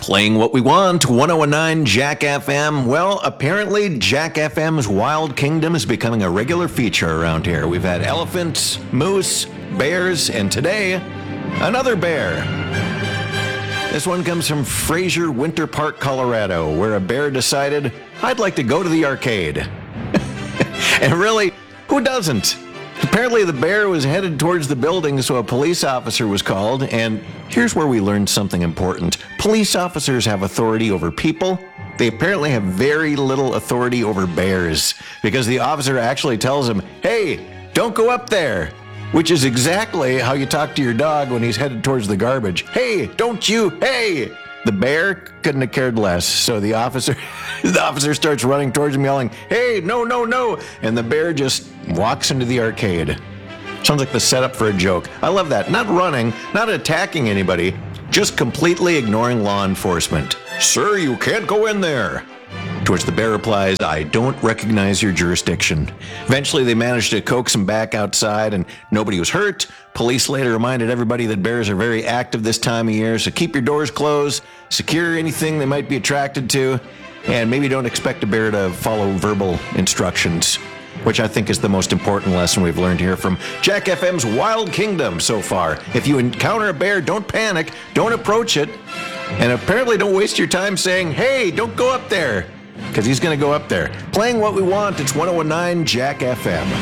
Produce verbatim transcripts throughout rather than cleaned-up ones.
Playing what we want, one oh nine Jack F M. Well, apparently Jack F M's Wild Kingdom is becoming a regular feature around here. We've had elephants, moose, bears, and today, another bear. This one comes from Fraser Winter Park, Colorado, where a bear decided, I'd like to go to the arcade. And really, who doesn't? Apparently the bear was headed towards the building, so a police officer was called, and here's where we learned something important. Police officers have authority over people. They apparently have very little authority over bears, because the officer actually tells him, hey, don't go up there, which is exactly how you talk to your dog when he's headed towards the garbage. Hey, don't you, hey! The bear couldn't have cared less, so the officer the officer starts running towards him yelling, hey, no, no, no, and the bear just walks into the arcade. Sounds like the setup for a joke. I love that. Not running, not attacking anybody, just completely ignoring law enforcement. Sir, you can't go in there. To which the bear replies, I don't recognize your jurisdiction. Eventually, they managed to coax him back outside, and nobody was hurt. Police later reminded everybody that bears are very active this time of year, so keep your doors closed, secure anything they might be attracted to, and maybe don't expect a bear to follow verbal instructions, which I think is the most important lesson we've learned here from Jack F M's Wild Kingdom so far. If you encounter a bear, don't panic, don't approach it, and apparently don't waste your time saying, hey, don't go up there, because he's going to go up there. Playing what we want, it's one oh nine Jack F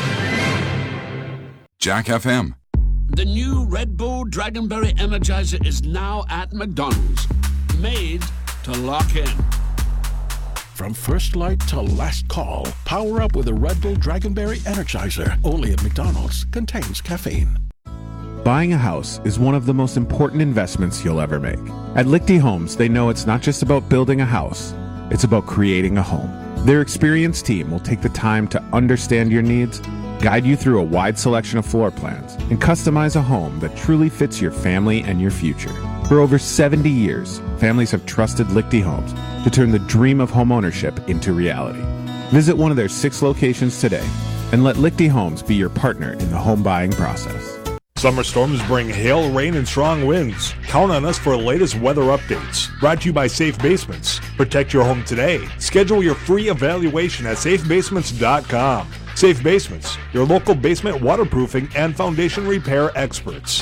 M. Jack F M. The new Red Bull Dragonberry Energizer is now at McDonald's. Made to lock in. From first light to last call, power up with a Red Bull Dragonberry Energizer. Only at McDonald's. Contains caffeine. Buying a house is one of the most important investments you'll ever make. At Lichty Homes, they know it's not just about building a house. It's about creating a home. Their experienced team will take the time to understand your needs, guide you through a wide selection of floor plans, and customize a home that truly fits your family and your future. For over seventy years, families have trusted Lichty Homes to turn the dream of homeownership into reality. Visit one of their six locations today and let Lichty Homes be your partner in the home buying process. Summer storms bring hail, rain, and strong winds. Count on us for the latest weather updates. Brought to you by Safe Basements. Protect your home today. Schedule your free evaluation at safe basements dot com. Safe Basements, your local basement waterproofing and foundation repair experts.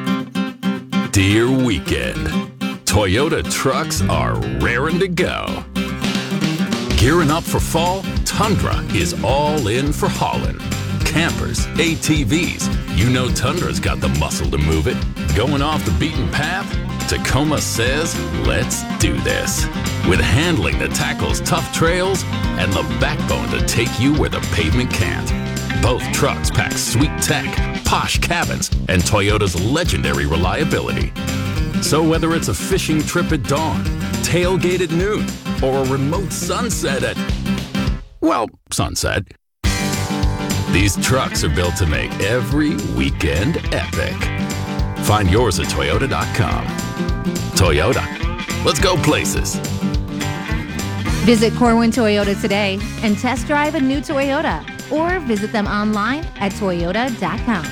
Dear weekend, Toyota trucks are raring to go. Gearing up for fall, Tundra is all in for hauling. Campers, A T Vs, you know Tundra's got the muscle to move it. Going off the beaten path? Tacoma says, let's do this. With handling that tackles tough trails and the backbone to take you where the pavement can't. Both trucks pack sweet tech, posh cabins, and Toyota's legendary reliability. So whether it's a fishing trip at dawn, tailgate at noon, or a remote sunset at, well, sunset, these trucks are built to make every weekend epic. Find yours at toyota dot com. Toyota, let's go places. Visit Corwin Toyota today and test drive a new Toyota, or visit them online at toyota dot com.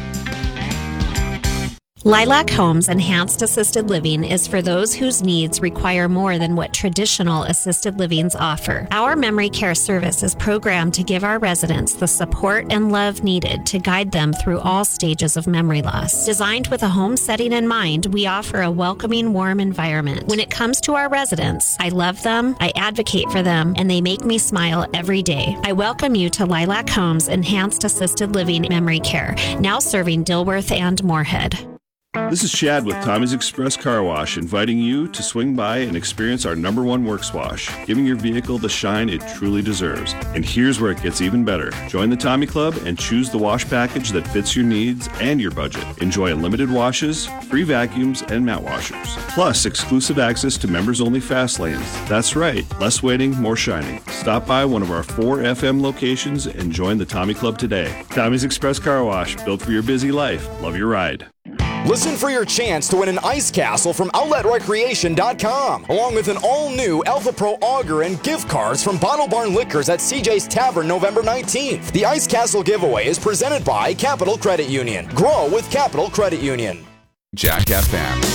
Lilac Homes Enhanced Assisted Living is for those whose needs require more than what traditional assisted livings offer. Our memory care service is programmed to give our residents the support and love needed to guide them through all stages of memory loss. Designed with a home setting in mind, we offer a welcoming, warm environment. When it comes to our residents, I love them, I advocate for them, and they make me smile every day. I welcome you to Lilac Homes Enhanced Assisted Living Memory Care, now serving Dilworth and Moorhead. This is Chad with Tommy's Express Car Wash, inviting you to swing by and experience our number one works wash, giving your vehicle the shine it truly deserves. And here's where it gets even better. Join the Tommy Club and choose the wash package that fits your needs and your budget. Enjoy unlimited washes, free vacuums, and mat washers. Plus, exclusive access to members-only fast lanes. That's right, less waiting, more shining. Stop by one of our four F M locations and join the Tommy Club today. Tommy's Express Car Wash, built for your busy life. Love your ride. Listen for your chance to win an ice castle from outlet recreation dot com, along with an all-new Alpha Pro auger and gift cards from Bottle Barn Liquors at C J's Tavern November nineteenth. The Ice Castle giveaway is presented by Capital Credit Union. Grow with Capital Credit Union. Jack F M.